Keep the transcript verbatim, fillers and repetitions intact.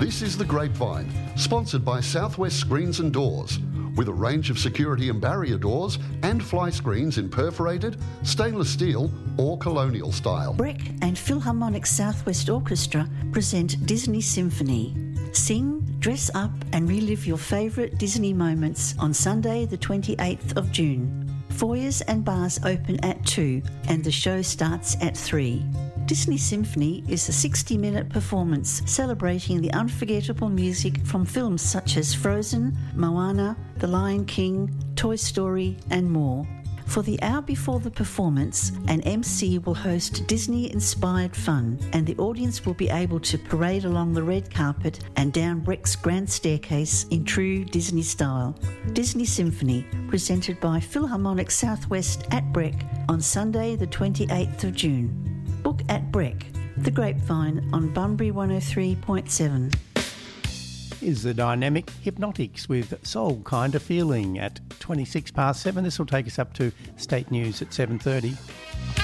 This is The Grapevine, sponsored by Southwest Screens and Doors, with a range of security and barrier doors and fly screens in perforated, stainless steel or colonial style. Breck and Philharmonic Southwest Orchestra present Disney Symphony. Sing, dress up and relive your favourite Disney moments on Sunday the twenty-eighth of June. Foyers and bars open at two and the show starts at three. Disney Symphony is a sixty-minute performance celebrating the unforgettable music from films such as Frozen, Moana, The Lion King, Toy Story and more. For the hour before the performance, an M C will host Disney-inspired fun and the audience will be able to parade along the red carpet and down Breck's grand staircase in true Disney style. Disney Symphony, presented by Philharmonic Southwest at Breck on Sunday the twenty-eighth of June. Book at Breck, The Grapevine on Bunbury one oh three point seven. Is the dynamic Hypnotics with Soul Kinda Feeling at twenty-six past seven. This will take us up to State News at seven thirty.